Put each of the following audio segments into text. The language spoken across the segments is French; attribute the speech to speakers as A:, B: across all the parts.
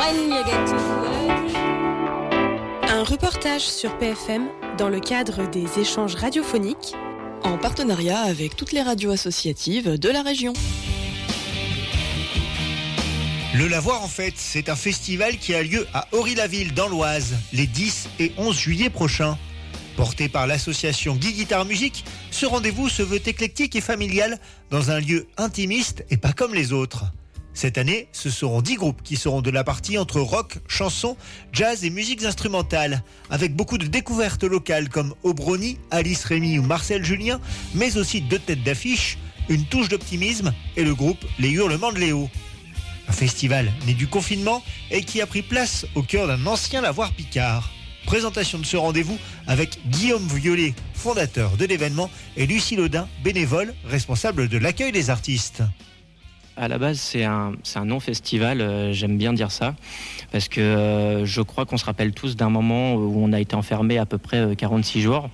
A: and you get to work.
B: Un reportage sur PFM dans le cadre des échanges radiophoniques
C: en partenariat avec toutes les radios associatives de la région.
D: Le Lavoir en fête, c'est un festival qui a lieu à Ory-la-Ville dans l'Oise les 10 et 11 juillet prochains. Porté par l'association Guy Guitare Musique, ce rendez-vous se veut éclectique et familial dans un lieu intimiste et pas comme les autres. Cette année, ce seront 10 groupes qui seront de la partie entre rock, chansons, jazz et musiques instrumentales, avec beaucoup de découvertes locales comme Obroni, Alice Rémy ou Marcel Julien, mais aussi 2 têtes d'affiche, une touche d'optimisme et le groupe Les Hurlements de Léo. Un festival né du confinement et qui a pris place au cœur d'un ancien lavoir picard. Présentation de ce rendez-vous avec Guillaume Violet, fondateur de l'événement, et Lucie Lodin, bénévole, responsable de l'accueil des artistes.
E: À la base, c'est un non-festival, j'aime bien dire ça, parce que je crois qu'on se rappelle tous d'un moment où on a été enfermé à peu près 46 jours.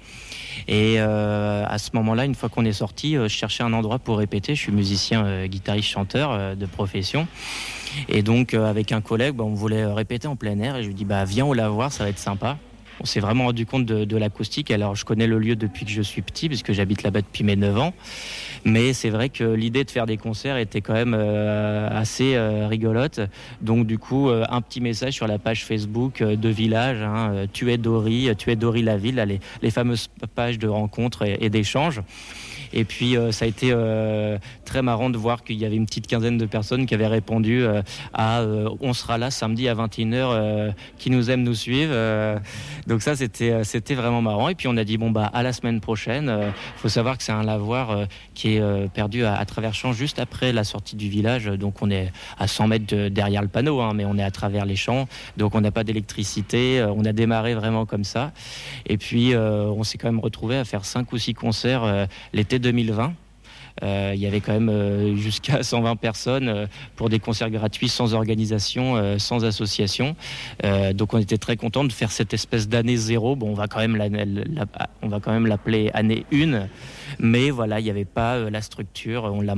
E: Et à ce moment-là, une fois qu'on est sorti, je cherchais un endroit pour répéter. Je suis musicien, guitariste, chanteur de profession. Et donc, avec un collègue, on voulait répéter en plein air. Et je lui dis, viens au Lavoir, ça va être sympa. On s'est vraiment rendu compte de l'acoustique. Alors, je connais le lieu depuis que je suis petit, puisque j'habite là-bas depuis mes 9 ans. Mais c'est vrai que l'idée de faire des concerts était quand même assez rigolote. Donc, du coup, un petit message sur la page Facebook de Village, Tu es Ory-la-Ville, les fameuses pages de rencontres et d'échanges. Et puis, ça a été très marrant de voir qu'il y avait une petite quinzaine de personnes qui avaient répondu à on sera là samedi à 21h, qui nous aiment nous suivent. Donc ça, c'était vraiment marrant. Et puis, on a dit, à la semaine prochaine. Faut savoir que c'est un lavoir qui est perdu à travers champs juste après la sortie du village. Donc, on est à 100 mètres derrière le panneau, mais on est à travers les champs. Donc, on n'a pas d'électricité. On a démarré vraiment comme ça. Et puis, on s'est quand même retrouvé à faire 5 ou 6 concerts l'été 2020. Il y avait quand même jusqu'à 120 personnes pour des concerts gratuits, sans organisation, sans association. Donc on était très contents de faire cette espèce d'année zéro. On va quand même l'appeler année 1, mais voilà, il n'y avait pas la structure. On l'a